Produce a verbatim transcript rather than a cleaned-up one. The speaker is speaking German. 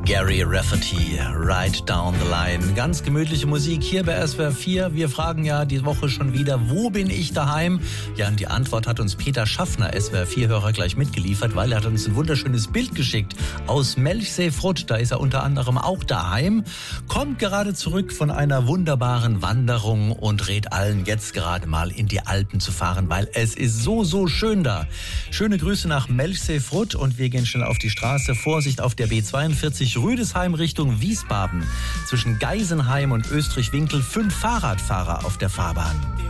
Gary Rafferty, Right Down the Line. Ganz gemütliche Musik hier bei S W R vier. Wir fragen ja die Woche schon wieder, wo bin ich daheim? Ja, und die Antwort hat uns Peter Schaffner, S W R vier-Hörer, gleich mitgeliefert, weil er hat uns ein wunderschönes Bild geschickt aus Melchseefrutt. Da ist er unter anderem auch daheim, kommt gerade zurück von einer wunderbaren Wanderung und rät allen, jetzt gerade mal in die Alpen zu fahren, weil es ist so, so schön da. Schöne Grüße nach Melchseefrutt und wir gehen schnell auf die Straße. Vorsicht auf der B zweiundvierzig Rüdesheim Richtung Wiesbaden. Zwischen Geisenheim und Österreich-Winkel fünf Fahrradfahrer auf der Fahrbahn.